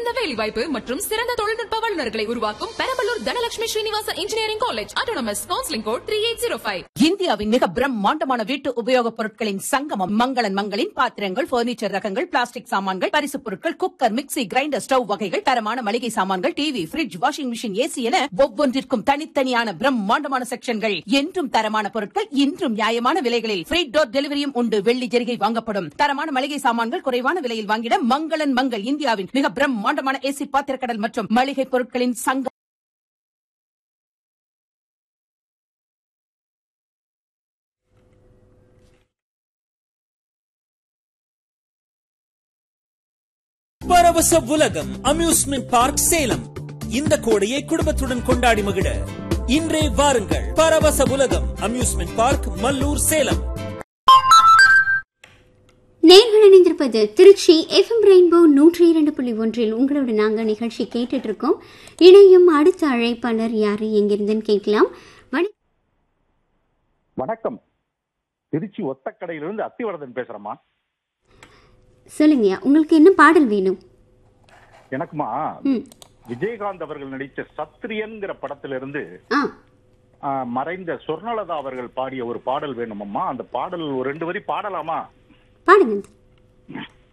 உயர்ந்த வேலைவாய்ப்பு மற்றும் சிறந்த தொழில்நுட்ப வல்லுநர்களை உருவாக்கும் Perambalur Dhanalakshmi Srinivasa engineering college autonomous. Counselling code 3805. இந்தியாவின் மிக பிரம்மாண்டமான வீட்டு உபயோகப் பொருட்களின் சங்கமம் மங்களன் மங்களின் பாத்திரங்கள், பர்னிச்சர் ரகங்கள், பிளாஸ்டிக் சாமான்கள், பரிசுப் பொருட்கள், குக்கர், மிக்ஸி, கிரைண்டர், ஸ்டவ் வகைகள், தரமான மளிகை சாமான்கள், TV, fridge, washing machine, AC என ஒவ்வொன்றிற்கும் தனித்தனியான பிரம்மாண்டமான செக்ஷன்கள். என்றும் தரமான பொருட்கள், இன்றும் நியாயமான விலைகளில் ஃப்ரீ டோர் டெலிவரியும் உண்டு. வெள்ளி ஜெரிகை வாங்கப்படும். தரமான மளிகை சாமான்கள் குறைவான விலையில் வாங்கிட மங்களன் மங்கள் இந்தியாவின் மிக பிரம்மாண்டமான ஏசி பாத்திரக்கடல் மற்றும் மளிகை பொருட்களின் சங்கம். பரவச உலகம் அம்யூஸ்மெண்ட் பார்க் சேலம். இந்த கோடையை குடும்பத்துடன் கொண்டாடி மகிழ இன்றே வாருங்கள். பரவச உலகம் அம்யூஸ்மெண்ட் பார்க், மல்லூர், சேலம். நேர்கள் இணைந்திருப்பது திருச்சி FM ரெயின்போ 102.1. உங்களோட நாங்கள் நிகழ்ச்சி கேட்டுட்டு இருக்கோம். இணையும் அடுத்த அழைப்பாளர் யாரு, எங்கிருந்துன்னு கேட்கலாம். வணக்கம். திருச்சி ஒத்தக்கடையிலிருந்து அத்திவரதன் பேசுறேம்மா. சொல்லுங்க, உங்களுக்கு என்ன பாடல் வேணும்? எனக்குமா விஜயகாந்த் அவர்கள் நடித்த சத்திரியன்கிற படத்திலிருந்து மறைந்த சொர்ணலதா அவர்கள் பாடிய ஒரு பாடல் வேணுமம்மா. அந்த பாடல் ஒரு 2 வரி பாடலாமா? பாடுங்க.